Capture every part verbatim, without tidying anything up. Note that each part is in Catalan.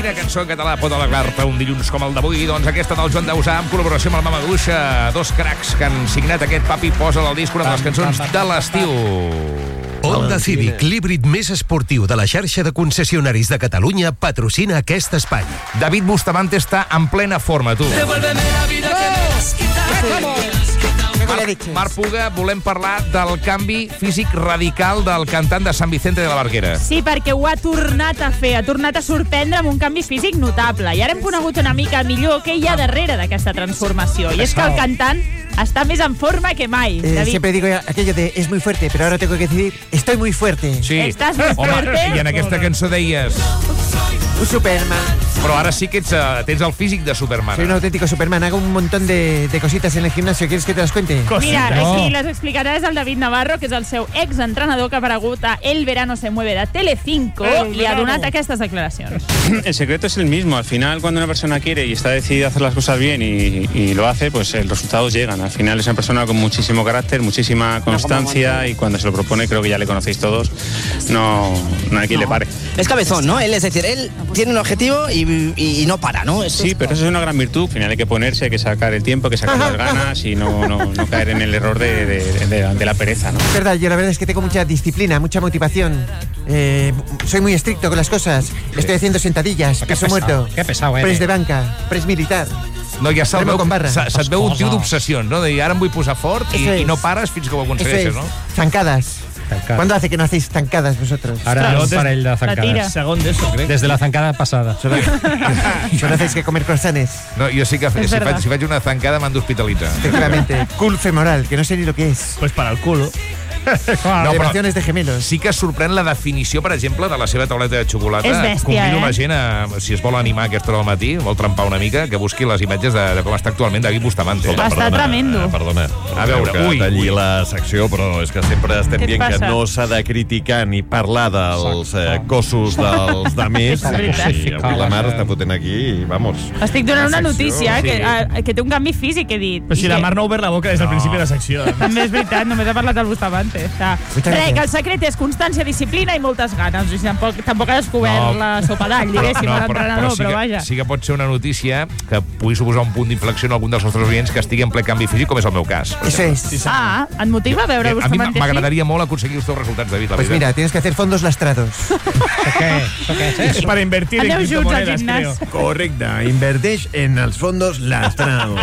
Quina cançó en català pot alegrar-te un dilluns com el d'avui? Doncs aquesta del Joan Dausà, en col·laboració amb el Mamaduixa, dos cracs que han signat aquest Papi Posa al disc, una de les cançons de l'estiu. Honda Civic, l'híbrid més esportiu de la xarxa de concessionaris de Catalunya, patrocina aquest espai. David Bustamante està en plena forma, tu. Devuélveme la vida que me has quitado. Marc, Marc Puga, volem parlar del canvi físic radical del cantant de Sant Vicente de la Barquera. Sí, perquè ho ha tornat a fer, ha tornat a sorprendre amb un canvi físic notable. I ara hem conegut una mica millor què hi ha darrere d'aquesta transformació. I és que el cantant està més en forma que mai. Eh, siempre digo aquello de es muy fuerte, pero ahora tengo que decir estoy muy fuerte. Sí. Estàs muy fuerte. Home, i en aquesta cançó deies... Un Superman. Però ara sí que ets, uh, tens el físic de Superman. Soy un auténtico Superman. Hago un montón de, de cositas en el gimnasio. ¿Quieres que te las cuente? Mira, no. Aquí les explicarà és el David Navarro, que és el seu exentrenador que ha aparegut a El Verano se mueve de Telecinco i ha donat aquestes declaracions. El secreto es el mismo. Al final, cuando una persona quiere y está decidida a hacer las cosas bien y, y lo hace, pues los resultados llegan. Al final es una persona con muchísimo carácter, muchísima constancia y cuando se lo propone, creo que ya le conocéis todos, no, no hay quien le pare. Es cabezón, ¿no? Él, es decir, él tiene un objetivo y, y, y no para, ¿no? Eso sí, es... pero eso es una gran virtud. Al final hay que ponerse, hay que sacar el tiempo, hay que sacar las ganas y no, no, no caer en el error de, de, de, de la pereza, ¿no? Es verdad, yo la verdad es que tengo mucha disciplina, mucha motivación. Eh, soy muy estricto con las cosas. Estoy haciendo sentadillas, peso muerto, qué pesado, eh? Press de banca, press militar. No, ja se't veu, se, se't veu un tio Esposa. d'obsessions, no? De dir, ara em vull posar fort i, Eso es. i no pares fins que ho Eso aconsegueixes, es, no? zancadas. Zancada. ¿Cuándo hace que no hacéis zancadas vosotros? Ara un parell de La tira. zancades. Segon d'eso, crec. Des de la zancada passada. Solo hacéis que comer croissants. No, jo sí que si verdad. faig, si faig una zancada m'han d'hospitalitzar. Efectivamente. Cul femoral, que no sé ni lo que es. Pues para el culo. No, però Operaciones de gemelos. sí que sorprèn la definició, per exemple, de la seva tauleta de xocolata. És bèstia, Convido eh? la gent, a, si es vol animar a aquesta hora del matí, vol trempar una mica, que busqui les imatges de, de com està actualment David Bustamante. Està tremendo. Eh, perdona, A veure, que ui, talli ui. la secció, però és que sempre estem Què et dient que passa? no s'ha de criticar ni parlar dels eh, cossos dels demés. És veritat. I avui la Mar està fotent aquí i, vamos... Estic donant una secció, notícia sí. que, a, que té un canvi físic, he dit. Però si I la que- Mar no ha obert la boca des del principi de la secció. També és veritat, només ha parlat el Bustamante. Està. Muchas Res, gracias. que el secret és constància, disciplina i moltes ganes. O sigui, tampoc, tampoc ha descobert No. la sopa d'all, diguéssim, a l'entrenador, sí però que, vaja. sí que pot ser una notícia que pugui suposar un punt d'inflexió en algun dels nostres oients que estigui en ple canvi físic, com és el meu cas. per Eso exemple. es. Ah, et motiva a veure A mi Bustamante així? m'agradaria molt aconseguir els teus resultats, David. La Pues veritat. mira, tienes que hacer fondos lastrados. Què? Això què és? És per invertir en Aneu junts al criptomonedes, gimnàs. creo. Correcte, inverteix en els fondos lastrados.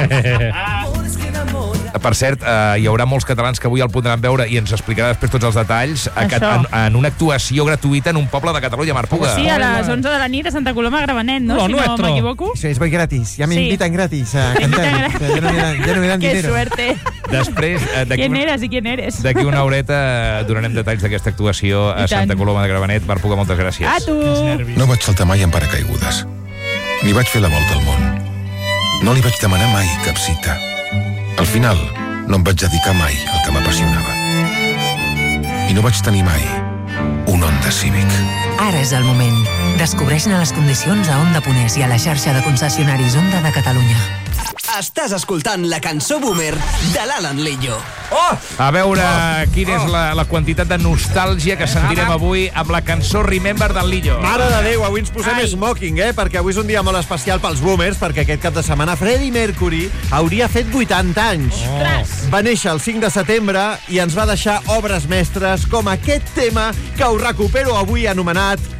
Per cert, eh, hi haurà molts catalans que avui el podran veure i ens explicarà després tots els detalls a, Això. en, en una actuació gratuïta en un poble de Catalunya, Marc Puga. Sí, a les onze de la nit a Santa Coloma a Gramenet, no? Lo si no nuestro. m'equivoco. Eso es, voy gratis. Ya me Sí. invitan gratis a Te cantar. invitan O sea, ya, no me dan, ya no me dan Qué dinero. suerte. Després, eh, d'aquí ¿Quién un- eres y quién eres? d'aquí una horeta donarem detalls d'aquesta actuació a I Santa tant. Coloma de Gramenet. Marc Puga, moltes gràcies. A tu! No vaig saltar mai en paracaigudes. Ni vaig fer la volta al món. No li vaig demanar mai cap cita. Al final, no em vaig dedicar mai al que m'apassionava. I no vaig tenir mai un Honda Civic. Ara és el moment. Descobreix-ne les condicions a Honda Ponès i a la xarxa de concessionaris Honda de Catalunya. Estàs escoltant la cançó Boomer de l'Alan Lillo. A veure quina és la, la quantitat de nostàlgia que sentirem avui amb la cançó Remember del Lillo. Mare de Déu, avui ens posem Ai. smoking, eh? Perquè avui és un dia molt especial pels boomers, perquè aquest cap de setmana Freddie Mercury hauria fet vuitanta anys. Ostres! Va néixer el cinc de setembre i ens va deixar obres mestres com aquest tema que us recupero avui anomenat